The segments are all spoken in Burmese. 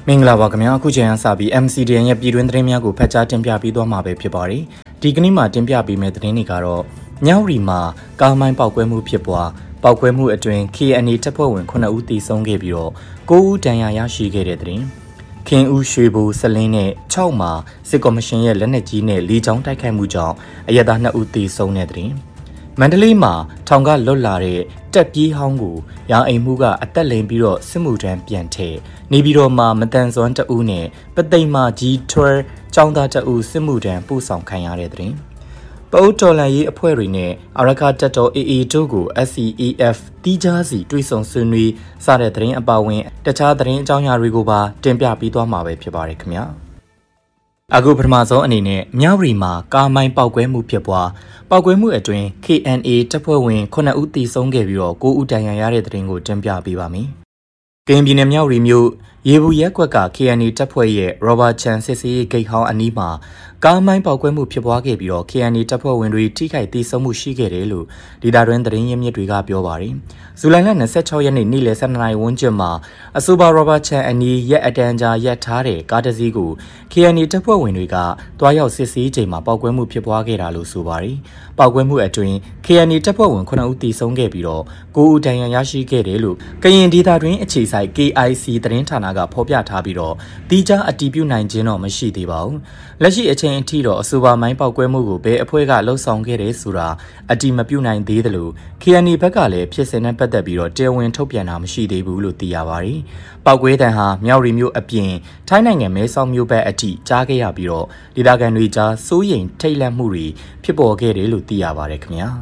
မင်္ဂလာပါခင်ဗျာအခုချိန်ကစပြီး MCDN ရဲ့ပြည်တွင်းသတင်းများကိုဖတ်ကြားတင်ပြပေးသွားမှာပဲဖြစ်ပါတယ်ဒီကနေ့မှာတင်ပြပေးမယ့်သတင်းတွေကတော့မြောက်ရီမှာကားမိုင်းပေါက်ကွဲမှုဖြစ်ပွားပေါက်ကွဲမှုအတွင်း KNA တပ်ဖွဲ့ဝင်9ဦးသေဆုံးခဲ့ပြီးတော့9ဦးဒဏ်ရာရရှိခဲ့တဲ့သတင်းခင်ဦးရွှေဘူစလင်းနဲ့6မှာစစ်ကော်မရှင်ရဲ့လက်နက်ကြီးနဲ့လေကြောင်းတိုက်ခိုက်မှုကြောင့်အရက်သား2ဦးသေဆုံးတဲ့သတင်းမန္တလေးမှာထောင်ကလွတ်လာတဲ့တက်ပြေးဟောင်းကိုရောင်အိမ်မှုကအသက်လိမ်ပြီးတော့စစ်မှုထမ်းပြန်ထည့်နေပြီးတော့မှမတန်စွမ်းတအူးနဲ့ပသိမ်မာကြီးထွဲចောင်းသားတအူးစစ်မှုထမ်းပို့ဆောင်ခံရတဲ့တဲ့ပအုပ်တော်လန်ရေးအဖွဲ့တွေနဲ့အရခတပ်တော် AA တို့ကို SCAF တီးခြားစီတွေ့ဆုံဆွေးနွေးစတဲ့သတင်းအပါအဝင်တခြားသတင်းအကြောင်းအရာတွေကိုပါတင်ပြပေးသွားမှာပဲဖြစ်ပါတယ်ခင်ဗျာအခုပထမဆုံးအနေနဲ့မြောက်ရီမှာကားမိုင်းပေါက်ကွဲမှုဖြစ်ပွားပေါက်ကွဲမှုအတွင်း KNA တပ်ဖွဲ့ဝင်9ဦးသေဆုံးခဲ့ပြီးတော့9ဦးဒဏ်ရာရတဲ့သတင်းကိုတင်ပြပေးပါမယ်။ကရင်ပြည်နယ်မြောက်ရီမြို့ရေဘူးရက်ကွက်က KNA တပ်ဖွဲ့ရဲ့ Robert Chan စစ်စေးဂိတ်ဟောင်းအနီးမှာကားမိုင်းပေါက်ကွဲမှုဖြစ်ပွားခဲ့ပြီးတော့ KNA တပ်ဖွဲ့ဝင်တွေထိခိုက်သေဆုံးမှုရှိခဲ့တယ်လို့ဒေတာတွင်သတင်းရင်းမြစ်တွေကပြောပါတယ်။ဇူလိုင်လ26ရက်နေ့နေ့လယ်12နာရီဝန်းကျင်မှာအဆိုပါ Robert Chan အနီးရက်အတန်းကြားရပ်ထားတဲ့ကားတစ်စီးကို KNA တပ်ဖွဲ့ဝင်တွေကတွားရောက်စစ်ဆေးချိန်မှာပေါက်ကွဲမှုဖြစ်ပွားခဲ့တာလို့ဆိုပါတယ်။ပေါက်ကွဲမှုအတွင်း KNA တပ်ဖွဲ့ဝင်9ဦးသေဆုံးခဲ့ပြီးတော့9ဦးဒဏ်ရာရရှိခဲ့တယ်လို့ကရင်ဒေတာတွင်အခြေစိုက် KIC သတင်းဌာနကဖော်ပြထားပြီးတော့တိကျအတည်ပြုနိုင်ခြင်းတော့မရှိသေးပါဘူး။လက်ရှိအချိန်အထိတော့အဆိုပါမိုင်းပေါက်ကွဲမှုကိုဘယ်အဖွဲ့ကလှုပ်ဆောင်ခဲ့တယ်ဆိုတာအတည်မပြုနိုင်သေးသလို KNA ဘက်ကလည်းဖြစ်စဉ်နဲ့ပတ်သက်ပြီးတော့တရားဝင်ထုတ်ပြန်တာမရှိသေးဘူးလို့သိရပါတယ်။ပေါက်ကွဲတဲ့ဟာမြောက်ရီမြို့အပြင်ထိုင်းနိုင်ငံမဲဆောက်မြို့ဘက်အထိကြားခဲ့ရပြီးတော့ဒေသခံတွေကြားစိုးရိမ်ထိတ်လန့်မှုတွေဖြစ်ပေါ်ခဲ့တယ်လို့သိရပါတယ်ခင်ဗျာ။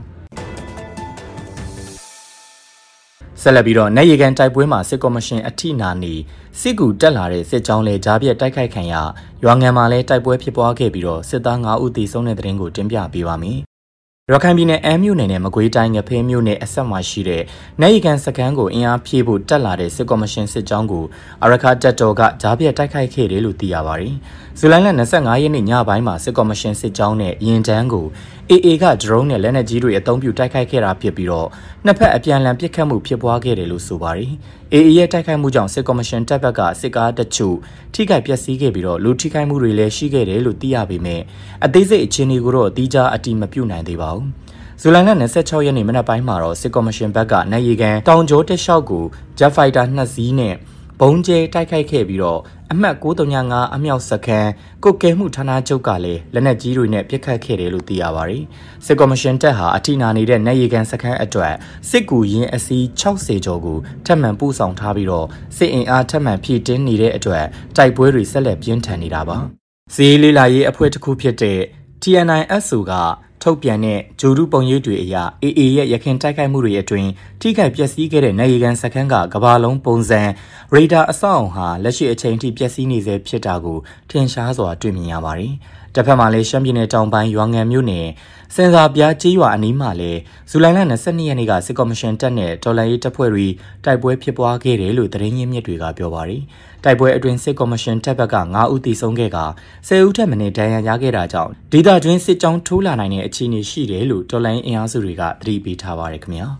ဆက်လက်ပြီးတော့နေရီကန်တိုက်ပွဲမှာစစ်ကော်မရှင်အထိနာနေစစ်ကူတက်လာတဲ့စစ်ကြောင်းလေကြားပြက်တိုက်ခိုက်ခံရရွာငံမှာလည်းတိုက်ပွဲဖြစ်ပွားခဲ့ပြီးတော့စစ်သား9ဦးသေဆုံးတဲ့တဲ့ရင်ကိုတင်ပြပေးပါမယ်။ရခိုင်ပြည်နယ်အမ်းမြို့နယ်နဲ့မကွေးတိုင်းငဖဲမြို့နယ်အဆက်မှာရှိတဲ့နေရီကန်စခန်းကိုအင်အားဖြည့်ဖို့တက်လာတဲ့စစ်ကော်မရှင်စစ်ကြောင်းကိုအရခတပ်တော်ကကြားပြက်တိုက်ခိုက်ခဲ့တယ်လို့သိရပါတယ်။ဇူလိုင်လ25ရက်နေ့ညပိုင်းမှာစစ်ကော်မရှင်စစ်ကြောင်းနဲ့ရင်တန်းကို AA က drone နဲ့လက်နက်ကြီးတွေအသုံးပြုတိုက်ခိုက်ခဲ့တာဖြစ်ပြီးတော့နှစ်ဖက်အပြန်အလှန်ပစ်ခတ်မှုဖြစ်ပွားခဲ့တယ်လို့ဆိုပါတယ်။ AA ရဲ့တိုက်ခိုက်မှုကြောင့်စစ်ကော်မရှင်တပ်ဘက်ကစစ်ကားတချို့ထိခိုက်ပျက်စီးခဲ့ပြီးတော့လူထိခိုက်မှုတွေလည်းရှိခဲ့တယ်လို့သိရပေမဲ့အသေးစိတ်အခြေအနေကိုတော့အတိအကျအတည်မပြုနိုင်သေးပါဘူး။ဇူလိုင်လ26ရက်နေ့မနက်ပိုင်းမှာတော့စစ်ကော်မရှင်ဘက်ကနိုင်ရီကန်တောင်ကျောတက်လျှောက်ကို Jet Fighter 2 စီးနဲ့ဘုံကျဲတိုက်ခိုက်ခဲ့ပြီးတော့အမှတ်935အမြောက်စခန်းကုတ်ကဲမှုဌာနချုပ်ကလည်းလက်နက်ကြီးတွေနဲ့ပစ်ခတ်ခဲ့တယ်လို့သိရပါတယ်။စစ်ကော်မရှင်တပ်ဟာအထိနာနေတဲ့နေရီကန်စခန်းအတွက်စစ်ကူရင်အစီး60ကျော်ကိုထပ်မံပို့ဆောင်ထားပြီးတော့စစ်အင်အားထပ်မံဖြည့်တင်းနေတဲ့အတွက်တိုက်ပွဲတွေဆက်လက်ပြင်းထန်နေတာပါ။စီးလေးလာရေးအဖွဲ့တစ်ခုဖြစ်တဲ့ TNISO ကထုတ်ပြန်တဲ့ဂျိုဒူပုံရိပ်တွေအရ AA ရဲ့ရခင်တိုက်ခိုက်မှုတွေအတွင်းထိခိုက်ပျက်စီးခဲ့တဲ့နေရီကန်စခန်းကကဘာလုံးပုံစံရေဒါအဆောက်အုံဟာလက်ရှိအချိန်ထိပျက်စီးနေဆဲဖြစ်တာကိုထင်ရှားစွာတွေ့မြင်ရပါတယ်။တစ်ဖက်မှာလည်းရှမ်းပြည်နယ်တောင်ပိုင်းရွာငံမြို့နယ်စင်စာပြားကျေးရွာအနီးမှာလည်းဇူလိုင်လ22ရက်နေ့ကစစ်ကော်မရှင်တပ်နဲ့တော်လှန်ရေးတပ်ဖွဲ့တွေတိုက်ပွဲဖြစ်ပွားခဲ့တယ်လို့သတင်းရင်းမြစ်တွေကပြောပါတယ်။တိုက်ပွဲအတွင်းစစ်ကော်မရှင်တပ်ဘက်က9ဦးသေဆုံးခဲ့က10ဦးထက်မနည်းဒဏ်ရာရခဲ့တာကြောင့်ဒေသတွင်းစစ်ကြောင်းထိုးလာနိုင်တဲ့အခြေအနေရှိတယ်လို့တော်လှန်ရေးအင်အားစုတွေကသတိပေးထားပါတယ်ခင်ဗျာ။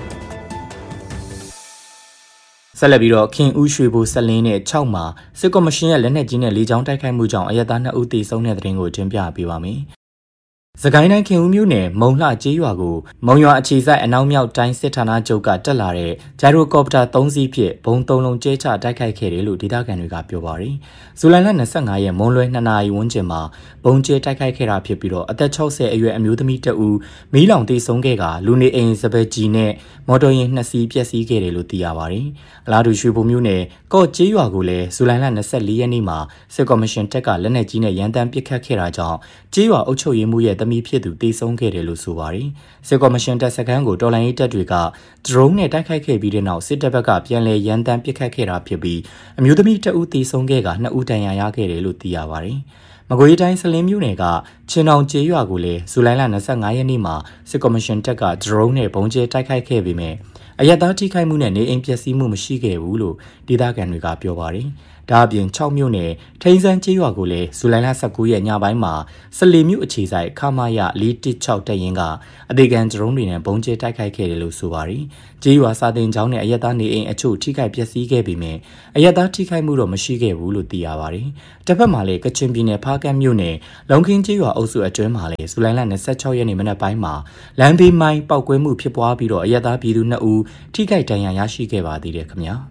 ဆက်လက်ပြီးတော့ခင်ဦးရွှေဘူစလင်းနဲ့6မှာစစ်ကော်မရှင်ရဲ့လက်နက်ကြီးနဲ့လေကြောင်းတိုက်ခိုက်မှုကြောင့်အရက်သား2ဦးသေဆုံးတဲ့တဲ့ရင်ကိုတင်ပြပေးပါမယ်။စကိုင်းတိုင်းခင်ဦးမြို့နယ်မုံလှကျေးရွာကိုမုံရွာအခြေစိုက်အနောက်မြောက်တိုင်းစစ်ဌာနချုပ်ကတက်လာတဲ့ဂျိုင်ရိုကော်ပတာ3စီးဖြင့်ဘုံ3လုံးကျဲချတိုက်ခိုက်ခဲ့တယ်လို့ဒေသခံတွေကပြောပါတယ်။ဇူလိုင်လ25ရက်မွန်းလွဲ2နာရီဝန်းကျင်မှာဘုံကျဲတိုက်ခိုက်ခဲ့တာဖြစ်ပြီးတော့အသက်60အရွယ်အမျိုးသမီးတဦးမီးလောင်သေဆုံးခဲ့ကလူနေအိမ်စပယ်ကြီးနဲ့မော်တော်ယာဉ်2စီးပျက်စီးခဲ့တယ်လို့သိရပါတယ်။အလားတူရွှေဘုံမြို့နယ်ကော့ကျေးရွာကိုလည်းဇူလိုင်လ24ရက်နေ့မှာစစ်ကော်မရှင်တပ်ကလက်နက်ကြီးနဲ့ရန်တမ်းပစ်ခတ်ခဲ့တာကြောင့်ကျေးရွာအုပ်ချုပ်ရေးမှူးရဲ့သမီးဖြစ်သူတေဆုံးခဲ့တယ်လို့ဆိုပါတယ်။စစ်ကော်မရှင်တပ်စခန်းကိုတော်လှန်ရေးတပ်တွေက drone နဲ့တိုက်ခိုက်ခဲ့ပြီးတဲ့နောက်စစ်တပ်ဘက်ကပြန်လည်ရန်တမ်းပစ်ခတ်ခဲ့တာဖြစ်ပြီးအမျိုးသမီးတဦးတေဆုံးခဲ့က2ဦးဒဏ်ရာရခဲ့တယ်လို့သိရပါတယ်။မကွေးတိုင်းစလင်းမြို့နယ်ကချင်းတောင်ကျေးရွာကိုလည်းဇူလိုင်လ25ရက်နေ့မှာစစ်ကော်မရှင်တပ်က drone နဲ့ဘုံကျဲတိုက်ခိုက်ခဲ့ပြီးမြဲအရက်သားထိခိုက်မှုနဲ့နေအိမ်ပျက်စီးမှုမရှိခဲ့ဘူးလို့ဒေသခံတွေကပြောပါတယ်။ဒါအပြင်6မြို့နယ်ထိန်းစန်းကျေးရွာကိုလည်းဇူလိုင်လ19ရက်ညပိုင်းမှာ14မြို့အခြေဆိုင်ခမာယ416တပ်ရင်းကအသေးခံဒရုန်းတွေနဲ့ဘုံကျဲတိုက်ခိုက်ခဲ့တယ်လို့ဆိုပါတယ်ကျေးရွာစာတင်ကျောင်းနဲ့အရက်သားနေအိမ်အချို့ထိခိုက်ပျက်စီးခဲ့ပေမဲ့အရက်သားထိခိုက်မှုတော့မရှိခဲ့ဘူးလို့သိရပါတယ်တစ်ဖက်မှာလည်းကချင်ပြည်နယ်ဖားကန့်မြို့နယ်လုံခင်းကျေးရွာအုပ်စုအတွင်းမှာလည်းဇူလိုင်လ26ရက်နေ့မနက်ပိုင်းမှာလမ်းဘေးမိုင်းပောက်ကွဲမှုဖြစ်ပွားပြီးတော့အရက်သားပြည်သူ2ဦးထိခိုက်ဒဏ်ရာရရှိခဲ့ပါသေးတယ်ခင်ဗျာ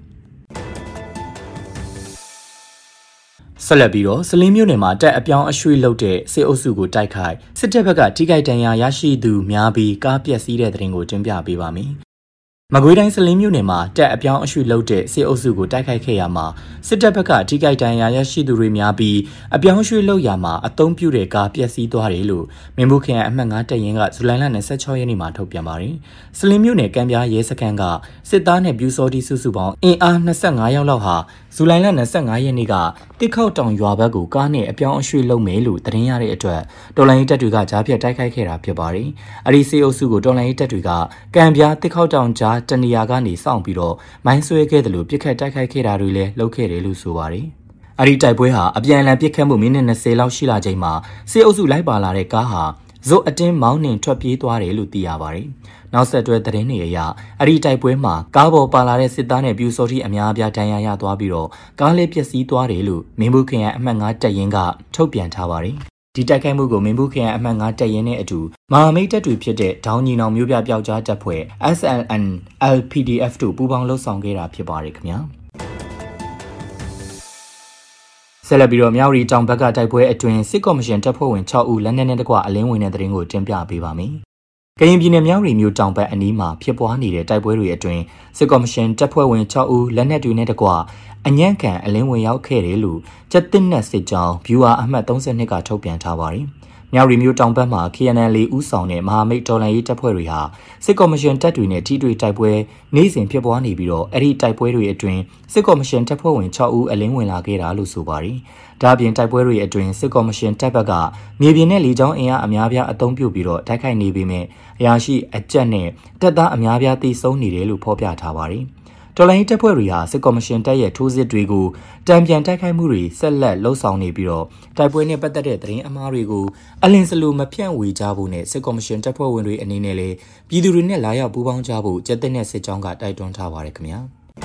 ဆက်လက်ပြီးတော့စလင်းမြို့နယ်မှာတက်အပြောင်းအရွှေ့လုပ်တဲ့စစ်အုပ်စုကိုတိုက်ခိုက်စစ်တပ်ဘက်ကထိခိုက်ဒဏ်ရာရရှိသူများပြီးကားပျက်စီးတဲ့တဲ့ရင်ကိုတင်ပြပေးပါမယ်မကွေးတိုင်းစလင်းမြို့နယ်မှာတက်အပြောင်းအရွှေ့လုပ်တဲ့စစ်အုပ်စုကိုတိုက်ခိုက်ခဲ့ရမှာစစ်တပ်ဘက်ကထိခိုက်ဒဏ်ရာရရှိသူတွေများပြီးအပြောင်းအရွှေ့လုပ်ရမှာအသုံးပြုတဲ့ကားပျက်စီးသွားတယ်လို့မင်းဘူးခရိုင်အမှတ်9တပ်ရင်းကဇူလိုင်လ26ရက်နေ့မှာထုတ်ပြန်ပါတယ်။စလင်းမြို့နယ်ကံပြားရဲစခန်းကစစ်သားနဲ့ပြူစောတိစုစုပေါင်းအင်အား25ယောက်လောက်ဟာဇူလိုင်လ25ရက်နေ့ကတစ်ခေါက်တောင်ရွာဘက်ကိုကားနဲ့အပြောင်းအရွှေ့လုပ်မယ်လို့သတင်းရတဲ့အတွက်တော်လိုင်းတပ်တွေကကြားဖြတ်တိုက်ခိုက်ခဲ့တာဖြစ်ပါတယ်။အဲဒီစစ်အုပ်စုကိုတော်လိုင်းတပ်တွေကကံပြားတစ်ခေါက်တောင်ကြားတနေရာကနေစောင့်ပြီးတော့မိုင်းဆွဲခဲ့တယ်လို့ပြစ်ခတ်တိုက်ခိုက်ခဲ့တာတွေလည်းလုပ်ခဲ့တယ်လို့ဆိုပါတယ်။အဲဒီတိုက်ပွဲဟာအပြန်အလှန်ပစ်ခတ်မှုမိနစ်20လောက်ရှိလာချိန်မှာစစ်အုပ်စုလိုက်ပါလာတဲ့ကားဟာဇွတ်အတင်းမောင်းနှင်ထွက်ပြေးသွားတယ်လို့သိရပါတယ်။နောက်ဆက်တွဲသတင်းတွေအရအဲဒီတိုက်ပွဲမှာကားပေါ်ပါလာတဲ့စစ်သားနဲ့ပြူစောတိအများအပြားဒဏ်ရာရသွားပြီးတော့ကားလေးပျက်စီးသွားတယ်လို့မင်းဘူးခရိုင်အမှတ်9တပ်ရင်းကထုတ်ပြန်ထားပါတယ်။ဒီတိုက်ခိုက်မှုကိုမင်းဘူးခရိုင်အမှတ်9တပ်ရင်းနဲ့အတူမဟာမိတ်တပ်တွေဖြစ်တဲ့ဒေါင်းညီနောင်မျိုးပြပျောက်ကြားတပ်ဖွဲ့ SLN LPDF တို့ပူးပေါင်းလှုပ်ဆောင်ခဲ့တာဖြစ်ပါတယ်ခင်ဗျာ။ဆက်လက်ပြီးတော့မြောက်ရီတောင်ဘက်ကတိုက်ပွဲအတွင်းစစ်ကော်မရှင်တပ်ဖွဲ့ဝင်6ဦးလက်နက်နဲ့တကွအလင်းဝင်တဲ့တဲ့ရင်ကိုတင်ပြပေးပါမယ်။ကရင်ပြည်နယ်မြောက်ရီမြို့တောင်ဘက်အနီးမှာဖြစ်ပွားနေတဲ့တိုက်ပွဲတွေအတွင်းစစ်ကော်မရှင်တပ်ဖွဲ့ဝင်6ဦးလက်နက်တွေနဲ့တကွအညံ့ခံအလင်းဝင်ရောက်ခဲ့တယ်လို့ကျက်တစ်နက်စစ်ကြောင်း viewer အမှတ်32ကထုတ်ပြန်ထားပါတယ်။မြောက်ရီမြို့တောင်ဘက်မှာ KNL ဦးဆောင်တဲ့မဟာမိတ်တော်လှန်ရေးတပ်ဖွဲ့တွေဟာစစ်ကော်မရှင်တပ်တွေနဲ့ထိတွေ့တိုက်ပွဲနေ့စဉ်ဖြစ်ပွားနေပြီးတော့အဲ့ဒီတိုက်ပွဲတွေအတွင်းစစ်ကော်မရှင်တပ်ဖွဲ့ဝင်6ဦးအလင်းဝင်လာခဲ့တာလို့ဆိုပါတယ်။ဒါ့အပြင်တိုက်ပွဲတွေအတွင်းစစ်ကော်မရှင်တပ်ဘက်ကမြေပြင်နဲ့လေကြောင်းအင်အားအများပြားအသုံးပြုပြီးတော့တိုက်ခိုက်နေပေမဲ့အရာရှိအကြက်နဲ့တပ်သားအများပြားတိစုံနေတယ်လို့ဖော်ပြထားပါတယ်။တော်လိုင်းတပ်ဖွဲ့တွေဟာစစ်ကော်မရှင်တပ်ရဲ့ထိုးစစ်တွေကိုတံပြန်တိုက်ခိုက်မှုတွေဆက်လက်လှုပ်ဆောင်နေပြီးတော့တိုက်ပွဲနဲ့ပတ်သက်တဲ့သတင်းအမှားတွေကိုအလင်းစလိုမဖြန့်ဝေကြဖို့နဲ့စစ်ကော်မရှင်တပ်ဖွဲ့ဝင်တွေအနေနဲ့လည်းပြည်သူတွေနဲ့လာရောက်ပူးပေါင်းကြဖို့ကျက်တဲ့နဲ့စစ်ကြောင်းကတိုက်တွန်းထားပါတယ်ခင်ဗျာ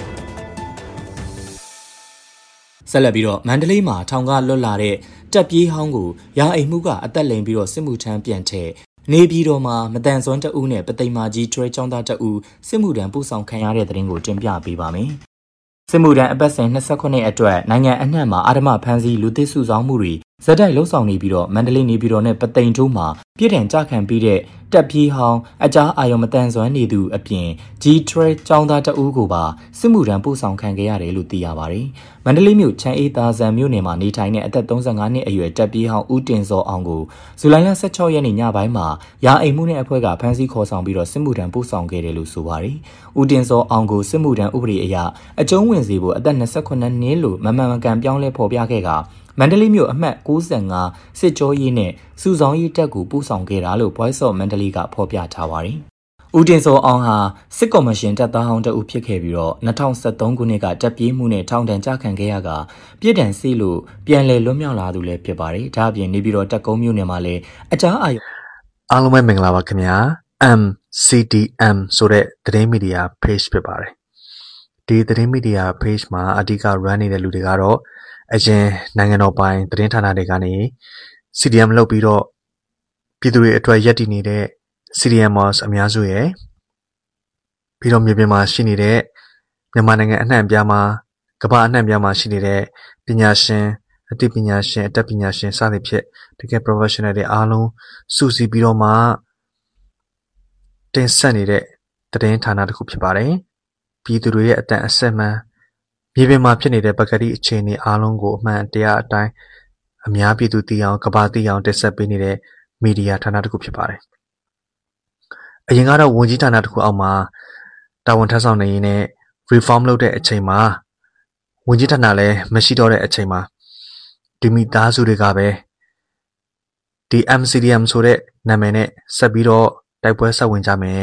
ဆက်လက်ပြီးတော့မန္တလေးမှာထောင်ကလွတ်လာတဲ့တပ်ပြေးဟောင်းကိုရာအိမ်မှုကအသက်လိမ်ပြီးတော့စစ်မှုထမ်းပြန်ထည့်နေပြည်တော်မှာမတန်ဆွမ်းတအုပ်နဲ့ပသိမ်မာကြီးထွဲကျောင်းသားတအုပ်စစ်မှုထမ်းပို့ဆောင်ခံရတဲ့တဲ့ရင်ကိုတင်ပြပေးပါမယ်။စစ်မှုထမ်းအပတ်စဉ်29အတွက်နိုင်ငံအနှံ့မှာအာဓမဖမ်းဆီးလူသစ်စုဆောင်းမှုတွေဇက်တိုက်လှုပ်ဆောင်နေပြီးတော့မန္တလေးနေပြည်တော်နဲ့ပသိမ်တို့မှာပြည်ထန်ကြခံပြီးတဲ့တပ်ပြေးဟောင်းအကြားအာယုံမတန်ဆွမ်းနေသူအပြင်ကြီးထွဲကျောင်းသားတအုပ်ကိုပါစစ်မှုထမ်းပို့ဆောင်ခံခဲ့ရတယ်လို့သိရပါတယ်။မန္တလေးမြို့ချမ်းအေးသာဇံမြို့နယ်မှာနေထိုင်တဲ့အသက်35နှစ်အရွယ်တပ်ပြေးဟောင်းဦးတင်စောအောင်ကိုဇူလိုင်လ16ရက်နေ့ညပိုင်းမှာရာအိမ်မှုနဲ့အဖွဲ့ကဖမ်းဆီးခေါ်ဆောင်ပြီးတော့စစ်မှုထမ်းပို့ဆောင်ခဲ့တယ်လို့ဆိုပါတယ်။ဦးတင်စောအောင်ကိုစစ်မှုထမ်းဥပဒေအရအကျုံးဝင်စေဖို့အသက်28နှစ်လို့မမှန်မကန်ပြောင်းလဲဖော်ပြခဲ့ကမန္တလေးမြို့အမှတ်65စစ်ကြောရေးနဲ့စုဆောင်ရေးတပ်ကိုပို့ဆောင်ခဲ့တာလို့ Voice of Mandalay ကဖော်ပြထားပါတယ်။ဦးတင်စောအောင်ဟာစစ်ကော်မရှင်တပ်သားဟောင်းတအုပ်ဖြစ်ခဲ့ပြီးတော့2013ခုနှစ်ကတပ်ပြေးမှုနဲ့ထောင်ဒဏ်ကျခံခဲ့ရကပြည်ထန်စီလို့ပြန်လည်လွတ်မြောက်လာသူလည်းဖြစ်ပါတယ်။ဒါအပြင်နေပြည်တော်တပ်ကုန်းမြို့နယ်မှာလည်းအကြားအာရုံအားလုံးပဲမင်္ဂလာပါခင်ဗျာ MCDM ဆိုတဲ့သတင်းမီဒီယာ page ဖြစ်ပါတယ်။ဒီသတင်းမီဒီယာ page မှာအဓိက run နေတဲ့လူတွေကတော့အရင်နိုင်ငံတော်ပိုင်သတင်းဌာနတွေကနေ CDM လုပ်ပြီးတော့ပြည်သူတွေအတွက်ရည်တည်နေတဲ့ CDMers အများစုရယ်ပြီးတော့မြေပြင်မှာရှိနေတဲ့မြန်မာနိုင်ငံအနှံ့အပြားမှာကမ္ဘာအနှံ့အပြားမှာရှိနေတဲ့ပညာရှင်အသိပညာရှင်အတတ်ပညာရှင်စသဖြင့်တကယ် professional တွေအားလုံးစုစည်းပြီးတော့မှတင်ဆက်နေတဲ့သတင်းဌာနတစ်ခုဖြစ်ပါတယ်ပြည်သူတွေရဲ့အတန်အဆက်မှန်မြေပြင်မှာဖြစ်နေတဲ့ပကတိအခြေအနေအားလုံးကိုအမှန်တရားအတိုင်းအများပြည်သူသိအောင်ကမ္ဘာသိအောင်တင်ဆက်ပေးနေတဲ့မီဒီယာဌာနတစ်ခုဖြစ်ပါတယ်အရင်ကတော့ဝန်ကြီးဌာနတစ်ခုအောက်မှာတာဝန်ထမ်းဆောင်နေရင်းနဲ့ reform လုပ်တဲ့အချိန်မှာဝန်ကြီးဌာနလည်းမရှိတော့တဲ့အချိန်မှာဒီမိသားစုတွေကပဲဒီ MCDM ဆိုတဲ့နာမည်နဲ့ဆက်ပြီးတော့တိုက်ပွဲဆက်ဝင်ကြမယ်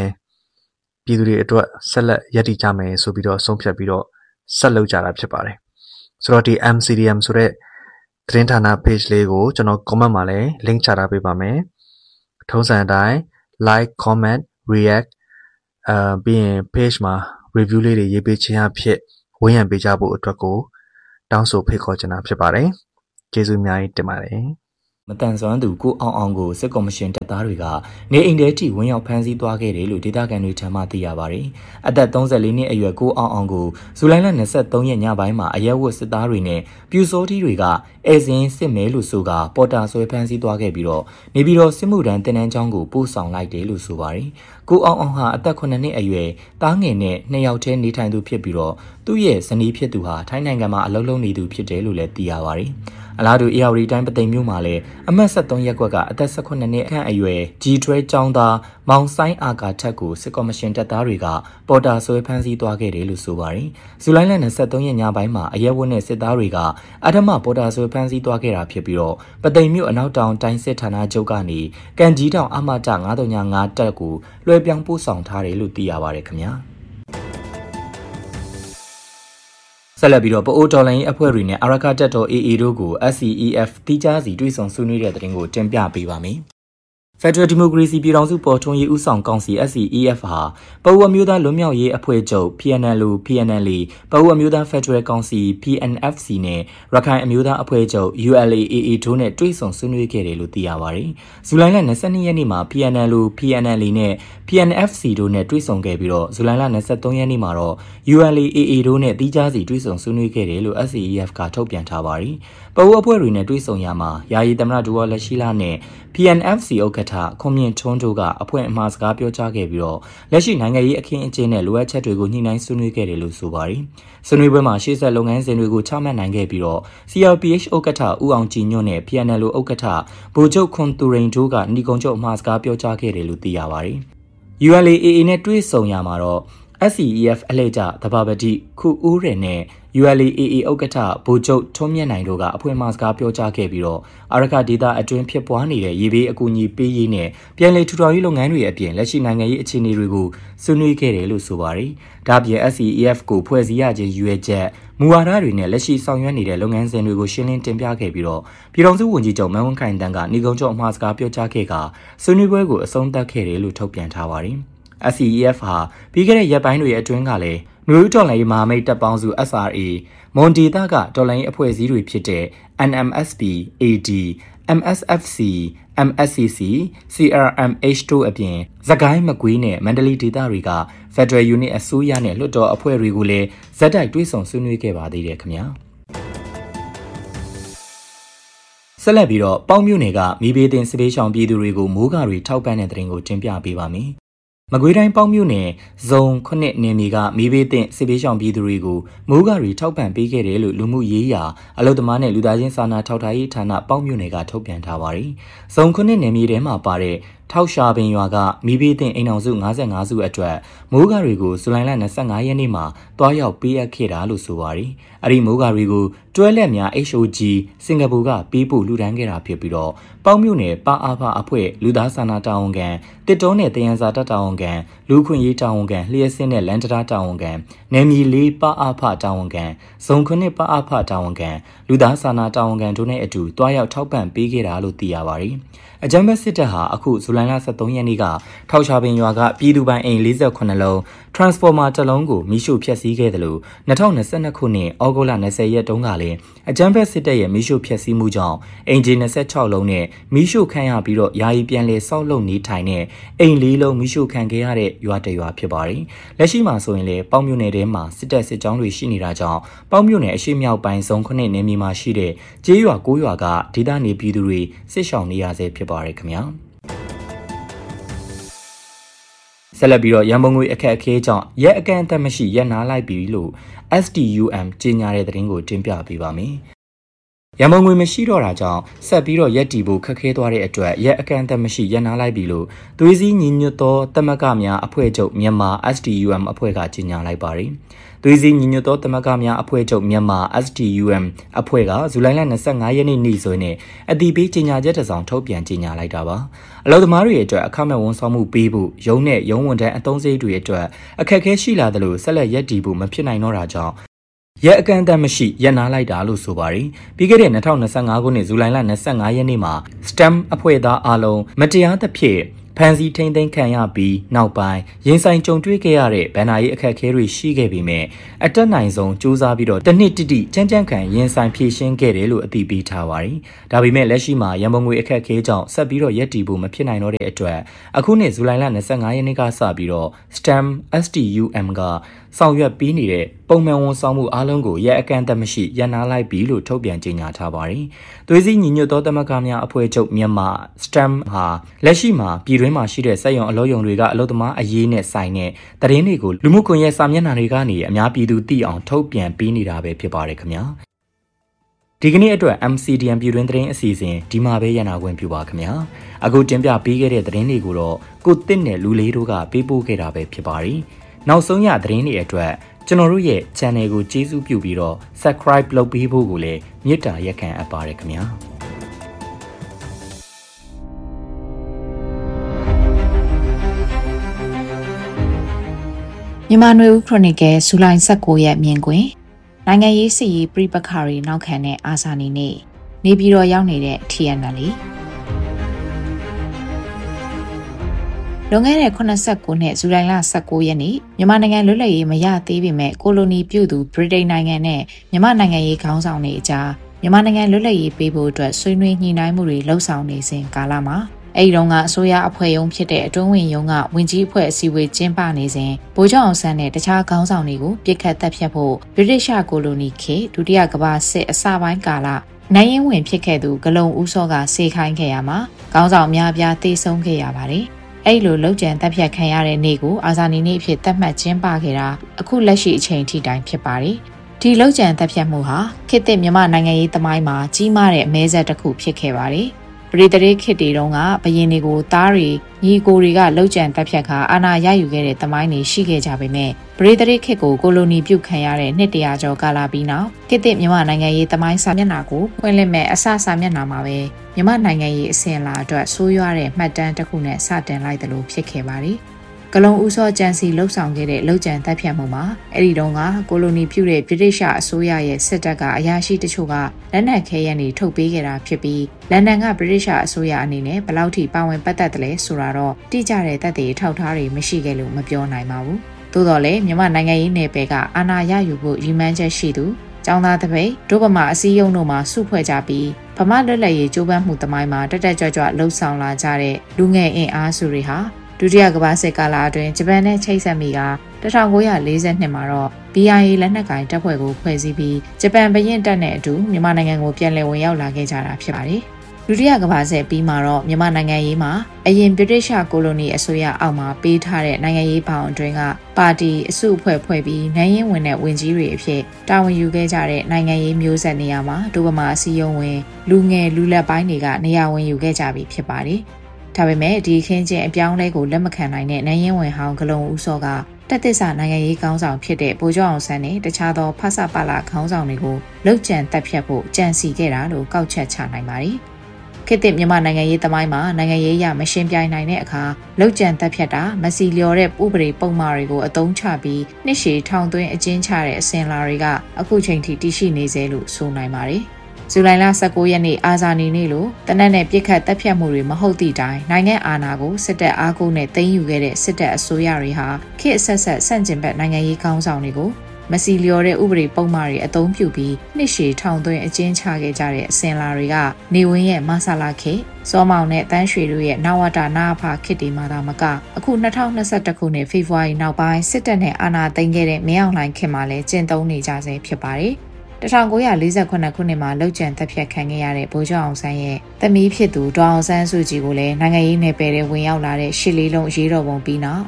ပြည်သူတွေအတွက်ဆက်လက်ရည်တည်ကြမယ်ဆိုပြီးတော့ဆုံးဖြတ်ပြီးတော့ဆက်လုပ်ကြတာဖြစ်ပါတယ်ဆိုတော့ဒီ MCDM ဆိုတဲ့သတင်းဌာန page လေးကိုကျွန်တော် comment မှာလည်း link ချထားပေးပါမယ်ထုံးစံအတိုင်း like comment react ပြီးရင် page မှာ review လေးတွေရေးပေးခြင်းအဖြစ်ဝန်းရံပေးကြဖို့အတွက်ကိုတောင်းဆိုဖိတ်ခေါ်ချင်တာဖြစ်ပါတယ်ကျေးဇူးအများကြီးတင်ပါတယ်မတန်ဆွမ်းသူကိုအောင်ကိုစစ်ကော်မရှင်တပ်သားတွေကနေအိမ်ထဲထိဝင်ရောက်ဖမ်းဆီးသွားခဲ့တယ်လို့ဒေသခံတွေထံမှသိရပါတယ်။အသက်34နှစ်အရွယ်ကိုအောင်ကိုဇူလိုင်လ23ရက်ညပိုင်းမှာအရဲဝတ်စစ်သားတွေနဲ့ပြူစောထီးတွေကအဲစင်းစစ်မဲလို့ဆိုကပေါ်တာဆွဲဖမ်းဆီးသွားခဲ့ပြီးတော့နေပြည်တော်စစ်မှုထမ်းတင်နန်းကျောင်းကိုပို့ဆောင်လိုက်တယ်လို့ဆိုပါတယ်။ကိုအောင်ဟာအသက်9နှစ်အရွယ်တားငယ်နဲ့2ယောက်တည်းနေထိုင်သူဖြစ်ပြီးတော့သူ့ရဲ့ဇနီးဖြစ်သူဟာထိုင်းနိုင်ငံမှာအလုပ်လုပ်နေသူဖြစ်တယ်လို့လည်းသိရပါတယ်။အလားတူအေရဝတီတိုင်းပသိမ်မြို့မှာလည်းအမှတ်73ရပ်ကွက်ကအသက်18နှစ်ခန့်အရွယ်ကြီးထွဲကျောင်းသားမောင်ဆိုင်အာကာထက်ကိုစစ်ကော်မရှင်တပ်သားတွေကပေါ်တာဆွဲဖမ်းဆီးသွားခဲ့တယ်လို့ဆိုပါတယ်။ဇူလိုင်လ23ရက်ညပိုင်းမှာအရဲဝတ်နဲ့စစ်သားတွေကအဓမ္မပေါ်တာဆွဲဖမ်းဆီးသွားခဲ့တာဖြစ်ပြီးတော့ပသိမ်မြို့အနောက်တောင်တိုင်းစစ်ဌာနချုပ်ကနေကန်ကြီးတောင်အမတ935တပ်ကိုလွှဲပြောင်းပို့ဆောင်ထားတယ်လို့သိရပါတယ်ခင်ဗျာ။ဆက်လက်ပြီးတော့ပအိုးတော်လိုင်းအဖွဲ့တွေနဲ့အာရခတပ်တော် AA တို့ကို SCEF တိကျစီတွေ့ဆုံဆွေးနွေးတဲ့တဲ့တင်ကိုတင်ပြပေးပါမယ်။ Federal Democracy ပြည်ထောင်စုပေါ်ထွန်းရေးဦးဆောင်ကောင်စီ SCEF ဟာပအိုးအမျိုးသားလွတ်မြောက်ရေးအဖွဲ့ချုပ် PNLO PNLA ပအိုးအမျိုးသား Federal ကောင်စီ PNFC နဲ့ရခိုင်အမျိုးသားအဖွဲ့ချုပ် ULA/AA တို့နဲ့တွေ့ဆုံဆွေးနွေးခဲ့တယ်လို့သိရပါတယ်။ဇူလိုင်လ22ရက်နေ့မှာ PNLO PNLA နဲ့ PNFC တို့နဲ့တွေ့ဆုံခဲ့ပြီးတော့ဇူလိုင်လ23ရက်နေ့မှာတော့ ULA/AA တို့နဲ့တိကျစီတွေ့ဆုံဆွေးနွေးခဲ့တယ်လို့ SCEF ကထုတ်ပြန်ထားပါတယ်။ပအိုးအဖွဲ့တွေနဲ့တွေ့ဆုံရမှာယာယီသမ္မတဒူဝါလက်ရှိလာနဲ့ PNFC ဥက္ကဋ္ဌခွန်မြင့်ထွန်းတို့ကအဖွင့်အမှားစကားပြောကြားခဲ့ပြီးတော့လက်ရှိနိုင်ငံရေးအခင်းအကျင်းနဲ့လိုအပ်ချက်တွေကိုညှိနှိုင်းဆွေးနွေးခဲ့တယ်လို့ဆိုပါတယ်။ဆွေးနွေးပွဲမှာရှေ့ဆက်လုပ်ငန်းစဉ်တွေကိုချမှတ်နိုင်ခဲ့ပြီးတော့ CRPH ဥက္ကဋ္ဌဦးအောင်ကြည်ညွန့်နဲ့ PNLO ဥက္ကဋ္ဌဗိုလ်ချုပ်ခွန်သူရိန်တို့ကညီကုံချုပ်အမှားစကားပြောကြားခဲ့တယ်လို့သိရပါတယ်။ ULA/AA နဲ့တွေ့ဆုံရမှာတော့ SCEF အလှည့်ကျသဘာပတိခုဦးရယ်နဲ့ ULA/AA ဥက္ကဋ္ဌဗိုလ်ချုပ်ထွန်းမြတ်နိုင်တို့ကအဖွင့်အမှာစကားပြောကြားခဲ့ပြီးတော့အာရခဒေသအတွင်းဖြစ်ပွားနေတဲ့ရေဘေးအကူအညီပေးရေးနဲ့ပြည်내ထူထောင်ရေးလုပ်ငန်းတွေအပြင်လက်ရှိနိုင်ငံရေးအခြေအနေတွေကိုဆွေးနွေးခဲ့တယ်လို့ဆိုပါတယ်။ဒါ့အပြင် SCEF ကိုဖွဲ့စည်းရခြင်းရွေးချက်မူဝါဒတွေနဲ့လက်ရှိဆောင်ရွက်နေတဲ့လုပ်ငန်းစဉ်တွေကိုရှင်းလင်းတင်ပြခဲ့ပြီးတော့ပြည်ထောင်စုဝန်ကြီးချုပ်မန်းဝင်းခိုင်တန်းကညီကုံချုပ်အမှာစကားပြောကြားခဲ့ကဆွေးနွေးပွဲကိုအဆုံးသတ်ခဲ့တယ်လို့ထုတ်ပြန်ထားပါတယ်။ SCEF ဟာပြီးခဲ့တဲ့ရက်ပိုင်းတွေအတွင်းကလည်းနယူးတော်လိုင်းမဟာမိတ်တပ်ပေါင်းစု SRA မွန်ဒေတာကတော်လိုင်းအဖွဲ့အစည်းတွေဖြစ်တဲ့ NMSP AD MSFC MSCC CRMH တို့အပြင်သခိုင်းမကွေးနဲ့မန္တလေးဒေသတွေက Federal Unit အစိုးရနဲ့လွှတ်တော်အဖွဲ့တွေကိုလည်းဇက်တိုက်တွေ့ဆုံဆွေးနွေးခဲ့ပါသေးတယ်ခင်ဗျာဆက်လက်ပြီးတော့ပေါင်းမြို့နယ်ကမိဘေးတင်စစ်ပေးရှောင်ပြည်သူတွေကိုမိုးကာတွေထောက်ပံ့တဲ့တဲ့တင်ကိုတင်ပြပေးပါမယ်မကွေးတိုင်းပေါင်းမြို့နယ်ဇုံ9နယ်မြေကမိဘေးတင်စစ်ပေးရှောင်ပြည်သူတွေကိုမိုးကာတွေထောက်ပံ့ပေးခဲ့တယ်လို့လူမှုရေးရာအလုပ်သမားနဲ့လူသားချင်းစာနာထောက်ထားရေးဌာနပေါင်းမြို့နယ်ကထုတ်ပြန်ထားပါတယ်။ဇုံ9နယ်မြေထဲမှာပါတဲ့ထောက်ရှာပင်ရွာကမိဘေးတင်အိမ်အောင်စု55စုအတွက်မိုးကာတွေကိုဇူလိုင်လ25ရက်နေ့မှာတွားရောက်ပေးအပ်ခဲ့တာလို့ဆိုပါတယ်။အဲ့ဒီမိုးကာတွေကိုတွဲလက်များ HOG စင်ကာပူကပေးပို့လူဒန်းခဲ့တာဖြစ်ပြီးတော့ပေါင်းမြို့နယ်ပါအားဖအဖွဲ့လူသားစာနာတာဝန်ခံတစ်တောနဲ့တယန်စာတပ်တာဝန်ခံလူခွင့်ရေးတာဝန်ခံလျှက်စင်းနဲ့လန်တရာတာဝန်ခံနယ်မြေလေးပါအားဖတာဝန်ခံဇုံ9ပါအားဖတာဝန်ခံလူသားစာနာတာဝန်ခံတို့နဲ့အတူတွားရောက်ထောက်ပံ့ပေးခဲ့တာလို့သိရပါတယ်။အကြမ်းဖက်စစ်တပ်ဟာအခုဇူလိုင်လ23ရက်နေ့ကထောက်ရှာပင်ရွာကပြည်သူပိုင်အိမ်48လုံး transformer တစ်လုံးကိုမိရှုဖျက်ဆီးခဲ့တယ်လို့2022ခုနှစ်ဩဂုတ်လ20ရက်တုန်းကလည်းအကြမ်းဖက်စစ်တပ်ရဲ့မိရှုဖျက်ဆီးမှုကြောင့်အိမ်ခြေ26လုံးနဲ့မိရှုခံရပြီးတော့ယာယီပြန်လည်ဆောက်လုပ်နေထိုင်တဲ့အိမ်4လုံးမိရှုခံခဲ့ရတဲ့ရွာတစ်ရွာဖြစ်ပါတယ်။လက်ရှိမှာဆိုရင်လည်းပေါင်းမြို့နယ်ထဲမှာစစ်တပ်စစ်ကြောင်းတွေရှိနေတာကြောင့်ပေါင်းမြို့နယ်အရှိမြောက်ပိုင်းဇုံ9နယ်မြေမှာရှိတဲ့ကျေးရွာ9ရွာကဒေသနေပြည်သူတွေစစ်ရှောင်နေရဆဲဖြစ်ပါတယ်ခင်ဗျာ။ဆက်လက်ပြီးတော့ရန်ကုန်ငွေအခက်အခဲကြောင့်ရက်အကန့်အသတ်မရှိရက်နာလိုက်ပြီလို့ SDUM ကြေညာတဲ့သတင်းကိုတင်ပြပေးပါမယ်။ရန်ကုန်ငွေမရှိတော့တာကြောင့်ဆက်ပြီးတော့ရက်တီဖို့ခက်ခဲသွားတဲ့အတွက်ရက်အကန့်အသတ်မရှိရက်နာလိုက်ပြီလို့သွေးစည်းညီညွတ်သောသမဂ္ဂများအဖွဲ့ချုပ်မြန်မာ SDUM အဖွဲ့ကကြေညာလိုက်ပါတယ်။သွေးစည်းညီညွတ်သောသမဂ္ဂများအဖွဲ့ချုပ်မြန်မာ SDUM အဖွဲ့ကဇူလိုင်လ25ရက်နေ့နေ့စွဲနဲ့အတည်ပြုကြေညာချက်တစ်စောင်ထုတ်ပြန်ကြေညာလိုက်တာပါ။အလုပ်သမားတွေအတွက်အခမဲ့ဝန်ဆောင်မှုပေးဖို့ရုံးနဲ့ရုံးဝန်ထမ်းအသုံးစရိတ်တွေအတွက်အခက်အခဲရှိလာတယ်လို့ဆက်လက်ရက်တီဖို့မဖြစ်နိုင်တော့တာကြောင့်ရက်အကန့်အသတ်မရှိရပ်နားလိုက်တာလို့ဆိုပါတယ်။ပြီးခဲ့တဲ့2025ခုနှစ်ဇူလိုင်လ25ရက်နေ့မှာ STEM အဖွဲ့သားအားလုံးမတရားသဖြင့်ဖန်စီထိန်သိမ်းခံရပြီးနောက်ပိုင်းရင်ဆိုင်ကြုံတွေ့ခဲ့ရတဲ့ဗန်နာရေးအခက်အခဲတွေရှိခဲ့ပေမဲ့အတက်နိုင်ဆုံးစူးစမ်းပြီးတော့တစ်နှစ်တိတိကြမ်းကြမ်းခံရင်ဆိုင်ဖြည့်ရှင်းခဲ့တယ်လို့အသိပေးထားပါတယ်။ဒါပေမဲ့လက်ရှိမှာရန်ပုံငွေအခက်အခဲကြောင့်ဆက်ပြီးတော့ရပ်တည်ဖို့မဖြစ်နိုင်တော့တဲ့အတွက်အခုနှစ်ဇူလိုင်လ25ရက်နေ့ကစပြီးတော့ STEM STUM ကဆောင်ရွက်ပြီးနေတဲ့ပုံမှန်ဝန်ဆောင်မှုအားလုံးကိုရက်အကန့်အသတ်မရှိရပ်နားလိုက်ပြီလို့ထုတ်ပြန်ကြေညာထားပါတယ်။သွေးစည်းညီညွတ်သောသမဂ္ဂများအဖွဲ့ချုပ်မြန်မာ STEM ဟာလက်ရှိမှာပြည်တွင်းမှာရှိတဲ့စက်ရုံအလုပ်ရုံတွေကအလုပ်သမားအရေးနဲ့ဆိုင်တဲ့သတင်းတွေကိုလူမှုကွန်ရက်စာမျက်နှာတွေကနေအများပြည်သူသိအောင်ထုတ်ပြန်ပေးနေတာပဲဖြစ်ပါတယ်ခင်ဗျာ။ဒီကနေ့အတွက် MCDN ပြည်တွင်းသတင်းအစီအစဉ်ဒီမှာပဲရနာခွင့်ပြုပါခင်ဗျာ။အခုတင်ပြပေးခဲ့တဲ့သတင်းတွေကိုတော့ကိုတစ်နဲ့လူလေးတို့ကပေးပို့ခဲ့တာပဲဖြစ်ပါတယ်။နောက်ဆုံးရသတင်းတွေအတွက်ကျွန်တော်တို့ရဲ့ channel ကိုကျေးဇူးပြုပြီးတော့ subscribe လုပ်ပေးဖို့ကိုလည်းမေတ္တာရက်ခံအပ်ပါတယ်ခင်ဗျာမြန်မာနွေဦးခရိုနီကယ်ဇူလိုင်19ရက်မြင်ကွင်းနိုင်ငံရေးစစ်ရေးပြပခါရီနောက်ခံတဲ့အာဇာနည်နေ့နေပြည်တော်ရောက်နေတဲ့ TNL လွန်ခဲ့တဲ့89နှစ်ဇူလိုင်လ19ရက်နေ့မြန်မာနိုင်ငံလွတ်လပ်ရေးမရသေးပေမဲ့ကိုလိုနီပြုတ်သူဗြိတိန်နိုင်ငံနဲ့မြန်မာနိုင်ငံရေးခေါင်းဆောင်တွေအကြားမြန်မာနိုင်ငံလွတ်လပ်ရေးပေးဖို့အတွက်ဆွေးနွေးညှိနှိုင်းမှုတွေလှုပ်ဆောင်နေစဉ်ကာလမှာအဲဒီတုန်းကအစိုးရအဖွဲ့ရုံးဖြစ်တဲ့အတွင်းဝင်ရုံးကဝင်ကြီးအဖွဲ့အစည်းအဝေးကျင်းပနေစဉ်ဗိုလ်ချုပ်အောင်ဆန်းနဲ့တခြားခေါင်းဆောင်တွေကိုပြစ်ခတ်တပ်ဖြတ်ဖို့ဗြိတိရှကိုလိုနီခေတ်ဒုတိယကမ္ဘာစစ်အစပိုင်းကာလနိုင်ရင်ဝင်ဖြစ်ခဲ့သူဂလုံဦးစောကစေခိုင်းခဲ့ရမှာခေါင်းဆောင်များပြားတေဆုံးခဲ့ရပါတယ်အဲ့လိုလှုပ်ကြံတပ်ဖြတ်ခံရတဲ့နေ့ကိုအာဇာနည်နေ့အဖြစ်သတ်မှတ်ကျင်းပခဲ့တာအခုလက်ရှိအချိန်ထိတိုင်ဖြစ်ပါတယ်ဒီလှုပ်ကြံတပ်ဖြတ်မှုဟာခေတ်သစ်မြန်မာနိုင်ငံရေးသမိုင်းမှာကြီးမားတဲ့အမဲဆက်တစ်ခုဖြစ်ခဲ့ပါတယ်ပရိသေခေတ်တွေတုန်းကဘရင်တွေကိုသားတွေညီကိုတွေကလှုပ်ကြံတပ်ဖြတ်ခါအာဏာရယူခဲ့တဲ့သမိုင်းတွေရှိခဲ့ကြပေမဲ့ပရိသေခေတ်ကိုကိုလိုနီပြုတ်ခံရတဲ့နှစ်တရာကျော်ကာလပြီးနောက်ခေတ်သစ်မြန်မာနိုင်ငံရေးသမိုင်းစာမျက်နှာကိုဖွင့်လှစ်မဲ့အစစာမျက်နှာမှာပဲမြန်မာနိုင်ငံရေးအစဉ်အလာအတွက်ဆိုးရွားတဲ့မှတ်တမ်းတစ်ခုနဲ့စတင်လိုက်တယ်လို့ဖြစ်ခဲ့ပါတယ်ကလုံဦးစောကြံစီလှုပ်ဆောင်ခဲ့တဲ့လှုပ်ကြံတပ်ဖြတ်မှုမှာအဲ့ဒီတုန်းကကိုလိုနီပြုတဲ့ဗြိတိရှအစိုးရရဲ့စစ်တပ်ကအရာရှိတချို့ကလက်နက်ခဲယမ်းတွေထုတ်ပေးခဲ့တာဖြစ်ပြီးလန်ဒန်ကဗြိတိရှအစိုးရအနေနဲ့ဘယ်လောက်ထိပါဝင်ပတ်သက်တယ်လဲဆိုတာတော့တိကျတဲ့သက်သေထောက်ထားတွေမရှိခဲ့လို့မပြောနိုင်ပါဘူး။သို့တော်လည်းမြန်မာနိုင်ငံရေးနယ်ပယ်ကအာဏာရယူဖို့ရည်မှန်းချက်ရှိသူကျောင်းသားတပိတ်ဒုဗမာအစည်းအရုံးတို့မှစုဖွဲ့ကြပြီးဗမာလွတ်လပ်ရေးကြိုးပမ်းမှုတမိုင်းမှာတက်တက်ကြွကြွလှုပ်ဆောင်လာကြတဲ့လူငယ်အင်အားစုတွေဟာဒုတိယကမ္ဘာစစ်ကာလအတွင်းဂျပန်နဲ့ချိတ်ဆက်မိက1942မှာတော့ BIA လက်နက်ကင်တပ်ဖွဲ့ကိုဖွဲ့စည်းပြီးဂျပန်ဘရင်တပ်နဲ့အတူမြန်မာနိုင်ငံကိုပြန်လည်ဝင်ရောက်လာခဲ့ကြတာဖြစ်ပါတယ်။ဒုတိယကမ္ဘာစစ်ပြီးမှာတော့မြန်မာနိုင်ငံရေးမှာအရင်ဗြိတိရှကိုလိုနီအစိုးရအောက်မှာပေးထားတဲ့နိုင်ငံရေးဘောင်အတွင်းကပါတီအစုအဖွဲ့ဖွဲ့ပြီးနိုင်ရင်ဝင်တဲ့ဝင်ကြီးတွေအဖြစ်တာဝန်ယူခဲ့ကြတဲ့နိုင်ငံရေးမျိုးဆက်နေရာမှာဒုဗမာအစည်းအရုံးဝင်လူငယ်လူလက်ပိုင်းတွေကနေရာဝင်ယူခဲ့ကြပြီဖြစ်ပါတယ်။ဒါပေမဲ့ဒီခင်းချင်းအပြောင်းလဲကိုလက်မခံနိုင်တဲ့နိုင်ရင်ဝင်ဟောင်းဂလုံဦးစောကတက်သစ္စာနိုင်ငံရေးခေါင်းဆောင်ဖြစ်တဲ့ဗိုလ်ချုပ်အောင်ဆန်းနဲ့တခြားသောဖဆပလခေါင်းဆောင်တွေကိုလှုပ်ကြံတက်ဖြတ်ဖို့ကြံစီခဲ့တာလို့ကောက်ချက်ချနိုင်ပါတယ်။ခေတ်သစ်မြန်မာနိုင်ငံရေးသမိုင်းမှာနိုင်ငံရေးရမရှင်းပြိုင်နိုင်တဲ့အခါလှုပ်ကြံတက်ဖြတ်တာမစီလျော်တဲ့ဥပဒေပုံမှားတွေကိုအသုံးချပြီးနှစ်ရှည်ထောင်သွင်းအကျဉ်းချတဲ့အစဉ်လာတွေကအခုချိန်ထိတည်ရှိနေသေးလို့ဆိုနိုင်ပါတယ်။ဇူလိုင်လ19ရက်နေ့အာဇာနည်နေ့လို့တနက်နဲ့ပြစ်ခတ်တပ်ဖြတ်မှုတွေမဟုတ်သည့်တိုင်နိုင်ငံအာဏာကိုစစ်တပ်အားကိုးနဲ့သိမ်းယူခဲ့တဲ့စစ်တပ်အစိုးရတွေဟာခေတ်အဆက်ဆက်ဆန့်ကျင်ဘက်နိုင်ငံရေးခေါင်းဆောင်တွေကိုမစီလျော်တဲ့ဥပဒေပုံမှားတွေအသုံးပြုပြီးနှစ်ရှည်ထောင်သွင်းအကျဉ်းချခဲ့ကြတဲ့အစဉ်လာတွေကနေဝင်းရဲ့မဆလာခေတ်စောမောင်နဲ့တန်းရွှေတို့ရဲ့နဝတနာဖခေတ်တွေမှာသာမကအခု2021ခုနှစ်ဖေဖော်ဝါရီနောက်ပိုင်းစစ်တပ်နဲ့အာဏာသိမ်းခဲ့တဲ့မင်းအောင်လှိုင်ခေတ်မှာလည်းကျင့်သုံးနေကြဆဲဖြစ်ပါတယ်1948ခုနှစ်မှာလှုပ်ကြံတပ်ဖြတ်ခံခဲ့ရတဲ့ဗိုလ်ချုပ်အောင်ဆန်းရဲ့သမီးဖြစ်သူဒေါအောင်ဆန်းစုကြည်ကိုလည်းနိုင်ငံရေးနယ်ပယ်ထဲဝင်ရောက်လာတဲ့ရှစ်လေးလုံးရေးတော်ပုံပြီးနောက်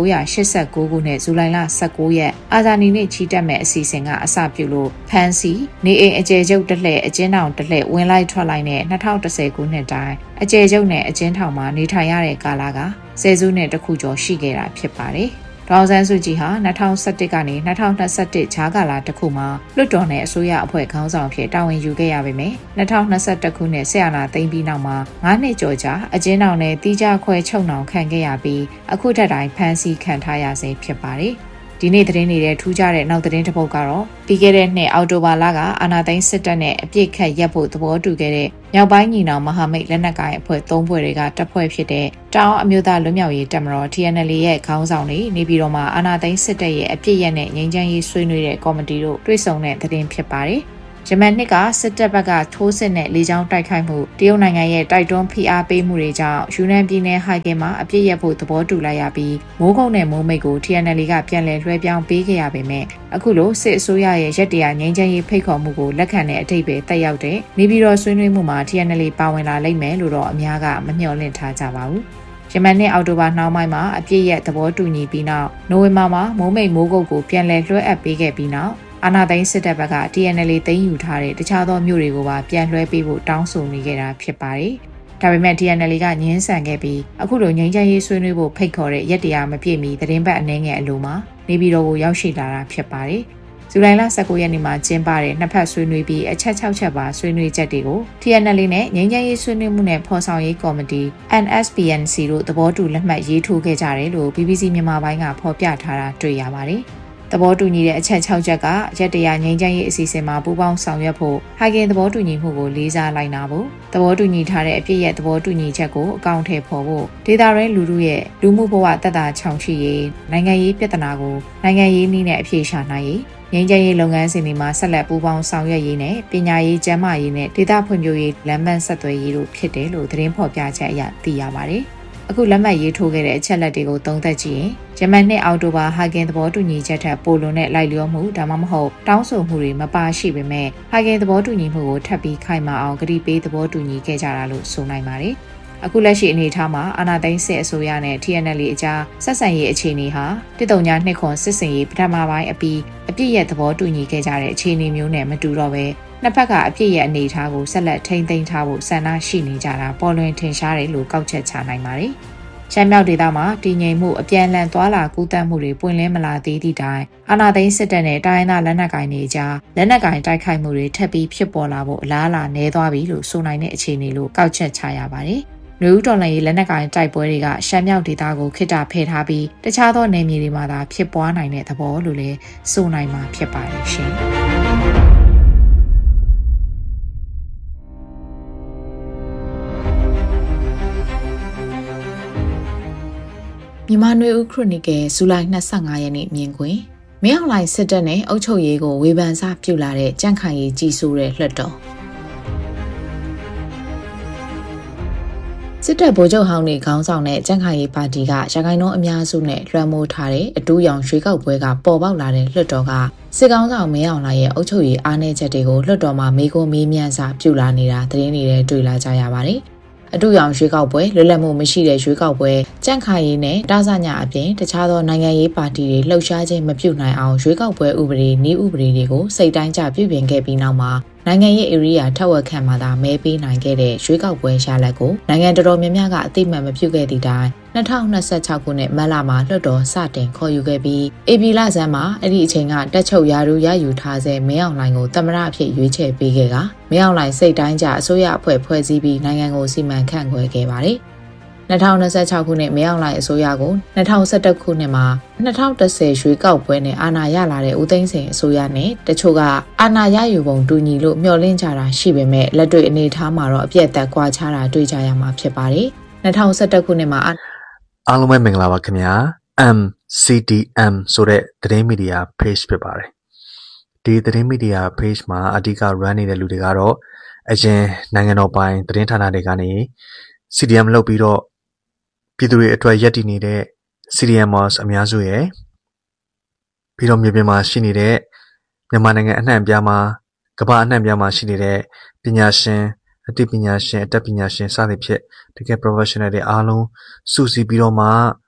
1989ခုနှစ်ဇူလိုင်လ19ရက်အာဇာနည်နေ့ချီတက်မဲ့အစီအစဉ်ကအစပြုလို့ဖန်စီနေအိမ်အကျယ်ချုပ်တစ်လှည့်အကျဉ်းထောင်တစ်လှည့်ဝင်လိုက်ထွက်လိုက်နဲ့2010ခုနှစ်တိုင်းအကျယ်ချုပ်နဲ့အကျဉ်းထောင်မှာနေထိုင်ရတဲ့ကာလကဆယ်စုနှစ်တစ်ခုကျော်ရှိခဲ့တာဖြစ်ပါတယ်ဒေါအောင်ဆန်းစုကြည်ဟာ2011ကနေ2021ဂျားကာလတစ်ခုမှာလွှတ်တော်နဲ့အစိုးရအဖွဲ့ခေါင်းဆောင်ဖြစ်တာဝန်ယူခဲ့ရပေမယ့်2021ခုနှစ်ဆက်အာဏာသိမ်းပြီးနောက်မှာ9နှစ်ကျော်ကြာအကျဉ်းထောင်နဲ့တီးခြားခွဲချုပ်နှောင်ခံခဲ့ရပြီးအခုထက်တိုင်ဖမ်းဆီးခံထားရဆဲဖြစ်ပါတယ်။ဒီနေ့သတင်းတွေထူးခြားတဲ့နောက်သတင်းတစ်ပုဒ်ကတော့ပြီးခဲ့တဲ့နှစ်အောက်တိုဘာလကအာဏာသိမ်းစစ်တပ်နဲ့အပြစ်ခတ်ရပ်ဖို့သဘောတူခဲ့တဲ့မြောက်ပိုင်းညီနောင်မဟာမိတ်လက်နက်ကိုင်အဖွဲ့၃ဖွဲ့တွေကတပ်ဖွဲ့ဖြစ်တဲ့တောင်အမျိုးသားလွတ်မြောက်ရေးတပ်မတော် TNL ရဲ့ခေါင်းဆောင်တွေနေပြည်တော်မှာအာဏာသိမ်းစစ်တပ်ရဲ့အပြစ်ရက်နဲ့ငြိမ်းချမ်းရေးဆွေးနွေးတဲ့ကော်မတီတို့တွေ့ဆုံတဲ့သတင်းဖြစ်ပါတယ်။ဂျမန်နှစ်ကစစ်တပ်ဘက်ကထိုးစစ်နဲ့လေကြောင်းတိုက်ခိုက်မှုတရုတ်နိုင်ငံရဲ့တိုက်တွန်းဖိအားပေးမှုတွေကြောင့်ယူနန်ပြည်နယ်ဟိုက်ကင်မှာအပြစ်ရက်ဖို့သဘောတူလိုက်ရပြီးမိုးကုတ်နဲ့မိုးမိတ်ကို TNL ကပြန်လည်လွှဲပြောင်းပေးခဲ့ရပေမဲ့အခုလိုစစ်အစိုးရရဲ့ရက်တရားငြိမ်းချမ်းရေးဖိတ်ခေါ်မှုကိုလက်ခံတဲ့အထိပ္ပယ်တက်ရောက်တဲ့နေပြည်တော်ဆွေးနွေးမှုမှာ TNL ပါဝင်လာလိမ့်မယ်လို့တော့အများကမမျှော်လင့်ထားကြပါဘူး။ဂျမန်နှစ်အောက်တိုဘာနှောင်းပိုင်းမှာအပြစ်ရက်သဘောတူညီပြီးနောက်နိုဝင်ဘာမှာမိုးမိတ်မိုးကုတ်ကိုပြန်လည်လွှဲအပ်ပေးခဲ့ပြီးနောက်အာဏာသိမ်းစစ်တပ်ဘက်က TNL သိမ်းယူထားတဲ့တခြားသောမြို့တွေကိုပါပြန်လွှဲပေးဖို့တောင်းဆိုနေခဲ့တာဖြစ်ပါတယ်။ဒါပေမဲ့ TNL ကငြင်းဆန်ခဲ့ပြီးအခုလိုငြိမ်းချမ်းရေးဆွေးနွေးဖို့ဖိတ်ခေါ်တဲ့ရက်တရားမပြည့်မီသတင်းပတ်အနည်းငယ်အလိုမှာနေပြည်တော်ကိုရောက်ရှိလာတာဖြစ်ပါတယ်။ဇူလိုင်လ19ရက်နေ့မှာကျင်းပတဲ့နှစ်ဖက်ဆွေးနွေးပြီးအချက်6ချက်ပါဆွေးနွေးချက်တွေကို TNL နဲ့ငြိမ်းချမ်းရေးဆွေးနွေးမှုနဲ့ဖော်ဆောင်ရေးကော်မတီ NSPNC တို့သဘောတူလက်မှတ်ရေးထိုးခဲ့ကြတယ်လို့ BBC မြန်မာပိုင်းကဖော်ပြထားတာတွေ့ရပါတယ်။သဘောတူညီတဲ့အချက်6ချက်ကရက်တရားငြိမ်းချမ်းရေးအစီအစဉ်မှာပူးပေါင်းဆောင်ရွက်ဖို့ဟိုက်ကင်သဘောတူညီမှုကိုလေးစားလိုက်နာဖို့သဘောတူညီထားတဲ့အပြည့်ရဲ့သဘောတူညီချက်ကိုအကောင့်ထဲပေါ်ဖို့ဒေတာရဲလူထုရဲ့လူမှုဘဝတက်တာချောင်ရှိရေးနိုင်ငံရေးပြဿနာကိုနိုင်ငံရေးနည်းနဲ့အဖြေရှာနိုင်ရေးငြိမ်းချမ်းရေးလုပ်ငန်းစဉ်တွေမှာဆက်လက်ပူးပေါင်းဆောင်ရွက်ရေးနဲ့ပညာရေးကျန်းမာရေးနဲ့ဒေသဖွံ့ဖြိုးရေးလမ်းမဆက်သွယ်ရေးတို့ဖြစ်တယ်လို့သတင်းဖော်ပြချက်အရသိရပါတယ်။အခုလက်မှတ်ရေးထိုးခဲ့တဲ့အချက်လက်တွေကိုသုံးသပ်ကြည့်ရင်ဂျမန်နှစ်အောက်တိုဘာဟိုက်ကင်သဘောတူညီချက်ထက်ပိုလွန်တဲ့လိုက်လျောမှုဒါမှမဟုတ်တောင်းဆိုမှုတွေမပါရှိပေမဲ့ဟိုက်ကင်သဘောတူညီမှုကိုထပ်ပြီးခိုင်မာအောင်ကတိပေးသဘောတူညီခဲ့ကြတာလို့ဆိုနိုင်ပါတယ်။အခုလက်ရှိအနေအထားမှာအာဏာသိမ်းစစ်အစိုးရနဲ့ TNL အကြားဆက်ဆံရေးအခြေအနေဟာ139ခွန်စစ်စင်ရေးပထမပိုင်းအပြီးအပြည့်ရဲ့သဘောတူညီခဲ့ကြတဲ့အခြေအနေမျိုးနဲ့မတူတော့ပဲနှစ်ဖက်ကအပြည့်ရဲ့အနေအထားကိုဆက်လက်ထိန်းသိမ်းထားဖို့ဆန္ဒရှိနေကြတာပေါ်လွင်ထင်ရှားတယ်လို့ကောက်ချက်ချနိုင်ပါတယ်။ရှမ်းမြောက်ဒေသမှာတည်ငြိမ်မှုအပြန်အလှန်သွာလာကူးသန်းမှုတွေပွင့်လင်းမလာသေးသည့်တိုင်အာဏာသိမ်းစစ်တပ်နဲ့တိုင်းရင်းသားလက်နက်ကိုင်တွေကြားလက်နက်ကိုင်တိုက်ခိုက်မှုတွေထပ်ပြီးဖြစ်ပေါ်လာဖို့အလားအလာနည်းသွားပြီလို့ဆိုနိုင်တဲ့အခြေအနေလို့ကောက်ချက်ချရပါတယ်။လူဦးတော်လှန်ရေးလက်နက်ကိုင်တိုက်ပွဲတွေကရှမ်းမြောက်ဒေသကိုခေတ္တဖယ်ထားပြီးတခြားသောနယ်မြေတွေမှာသာဖြစ်ပွားနိုင်တဲ့သဘောလို့လည်းဆိုနိုင်မှာဖြစ်ပါတယ်ရှင်။မြန်မာနွေဦးခရိုနီကယ်ဇူလိုင်25ရက်နေ့မြင်ကွင်းမင်းအောင်လှိုင်စစ်တပ်နဲ့အုပ်ချုပ်ရေးကိုဝေဖန်စားပြုလာတဲ့ကြန့်ခိုင်ရေးကြီးစိုးတဲ့လွှတ်တော်စစ်တပ်ဗိုလ်ချုပ်ဟောင်းတွေခေါင်းဆောင်တဲ့ကြန့်ခိုင်ရေးပါတီကရခိုင်နှုန်းအများစုနဲ့လွှမ်းမိုးထားတဲ့အတူရောင်ရွေးကောက်ပွဲကပေါ်ပေါက်လာတဲ့လွှတ်တော်ကစစ်ကောင်ဆောင်မင်းအောင်လှိုင်ရဲ့အုပ်ချုပ်ရေးအားနည်းချက်တွေကိုလွှတ်တော်မှာမေးခွန်းမေးမြန်းစာပြုလာနေတာသတင်းတွေနဲ့တွေ့လာကြရပါတယ်အတူရောင်ရွေးကောက်ပွဲလွတ်လပ်မှုမရှိတဲ့ရွေးကောက်ပွဲကြန့်ခိုင်ရေးနဲ့တားဆညအပြင်တခြားသောနိုင်ငံရေးပါတီတွေလှုပ်ရှားခြင်းမပြုနိုင်အောင်ရွေးကောက်ပွဲဥပဒေနည်းဥပဒေတွေကိုစိတ်တိုင်းကျပြုပြင်ခဲ့ပြီးနောက်မှာနိုင်ငံရေး area ထက်ဝက်ခန့်မှသာမဲပေးနိုင်ခဲ့တဲ့ရွေးကောက်ပွဲရလဒ်ကိုနိုင်ငံတော်တော်များများကအသိမှတ်မပြုခဲ့သည့်တိုင်2026ခုနှစ်မတ်လမှာလွှတ်တော်စတင်ခေါ်ယူခဲ့ပြီးဧပြီလဆန်းမှာအဲ့ဒီအချိန်ကတက်ချုပ်ရာထူးရယူထားဆဲမင်းအောင်လှိုင်ကိုသမ္မတအဖြစ်ရွေးချယ်ပေးခဲ့ကမင်းအောင်လှိုင်စိတ်တိုင်းကျအစိုးရအဖွဲ့ဖွဲ့စည်းပြီးနိုင်ငံကိုစီမံခန့်ခွဲခဲ့ပါတယ်2026ခုနှစ်မင်းအောင်လှိုင်အစိုးရကို2021ခုနှစ်မှာ2010ရွေးကောက်ပွဲနဲ့အာဏာရလာတဲ့ဦးသိန်းစိန်အစိုးရနဲ့တချို့ကအာဏာရယူပုံတူညီလို့မျှော်လင့်ကြတာရှိပေမဲ့လက်တွေ့အနေအထားမှာတော့အပြည့်အသက်ကွာခြားတာတွေ့ကြရမှာဖြစ်ပါတယ်2021ခုနှစ်မှာအားလုံးပဲမင်္ဂလာပါခင်ဗျာ MCDM ဆိုတဲ့သတင်းမီဒီယာ page ဖြစ်ပါတယ်ဒီသတင်းမီဒီယာ page မှာအဓိက run နေတဲ့လူတွေကတော့အရင်နိုင်ငံတော်ပိုင်သတင်းဌာနတွေကနေ CDM လုပ်ပြီးတော့ပြည်သူတွေအတွက်ရည်တည်နေတဲ့ CDMers အများစုရဲ့ပြီးတော့မြေပြင်မှာရှိနေတဲ့မြန်မာနိုင်ငံအနှံ့အပြားမှာကမ္ဘာအနှံ့အပြားမှာရှိနေတဲ့ပညာရှင်အသိပညာရှင်အတတ်ပညာရှင်စသဖြင့်တကယ် professional တွေအားလုံးစုစည်းပြီးတော့မှ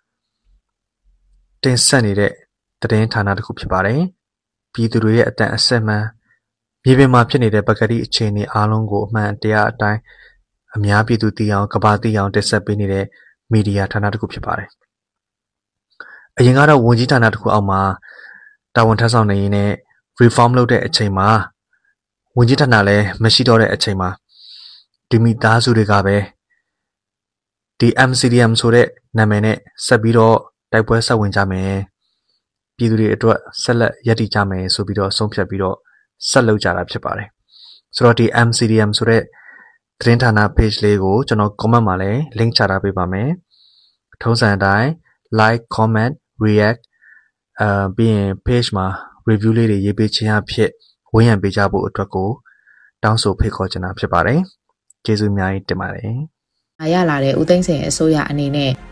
တင်ဆက်နေတဲ့သတင်းဌာနတစ်ခုဖြစ်ပါတယ်ပြည်သူတွေရဲ့အတန်အဆက်မှန်မြေပြင်မှာဖြစ်နေတဲ့ပကတိအခြေအနေအားလုံးကိုအမှန်တရားအတိုင်းအများပြည်သူသိအောင်ကမ္ဘာသိအောင်တင်ဆက်ပေးနေတဲ့မီဒီယာဌာနတစ်ခုဖြစ်ပါတယ်အရင်ကတော့ဝန်ကြီးဌာနတစ်ခုအောက်မှာတာဝန်ထမ်းဆောင်နေရင်းနဲ့ reform လုပ်တဲ့အချိန်မှာဝန်ကြီးဌာနလည်းမရှိတော့တဲ့အချိန်မှာဒီမိသားစုတွေကပဲဒီ MCDM ဆိုတဲ့နာမည်နဲ့ဆက်ပြီးတော့တိုက်ပွဲဆက်ဝင်ကြမယ်ပြည်သူတွေအတွက်ဆက်လက်ရည်တည်ကြမယ်ဆိုပြီးတော့ဆုံးဖြတ်ပြီးတော့ဆက်လုပ်ကြတာဖြစ်ပါတယ်ဆိုတော့ဒီ MCDM ဆိုတဲ့သတင်းဌာန page လေးကိုကျွန်တော် comment မှာလည်း link ချထားပေးပါမယ်ထုံးစံအတိုင်း like comment react ပြီးရင် page မှာ review လေးတွေရေးပေးခြင်းအဖြစ်ဝန်းရံပေးကြဖို့အတွက်ကိုတောင်းဆိုဖိတ်ခေါ်ချင်တာဖြစ်ပါတယ်ကျေးဇူးအများကြီးတင်ပါတယ်ရလာတဲ့ဦးသိန်းစိန်အစိုးရအနေနဲ့